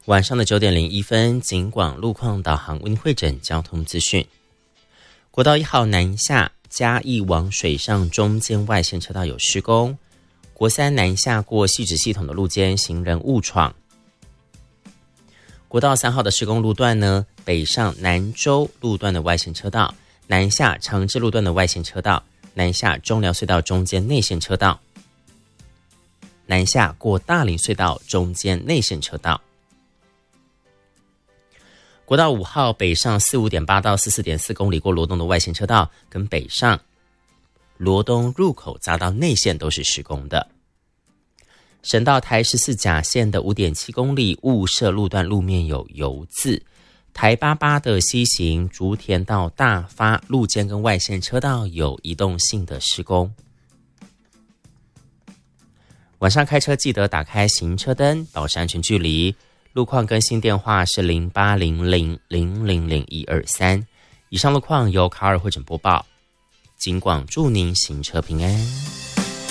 晚上的9点01分，警广路况导航为您汇整交通资讯。国道1号南下嘉义往水上中间外线车道有施工，国3南下过汐止系统的路肩行人误闯。国道3号的施工路段呢，北上南州路段的外线车道，南下长治路段的外线车道，南下中寮隧道中间内线车道，南下过大林隧道中间内线车道。国道5号北上45.8到44.4公里过罗东的外线车道，跟北上罗东入口匝道内线都是施工的。省道台14甲线的5.7公里雾社路段路面有油渍，台88的西行竹田到大发路肩跟外线车道有移动性的施工。晚上开车记得打开行车灯，保持安全距离。路况更新电话是0800000123。以上路况由卡尔汇整播报，警广祝您行车平安。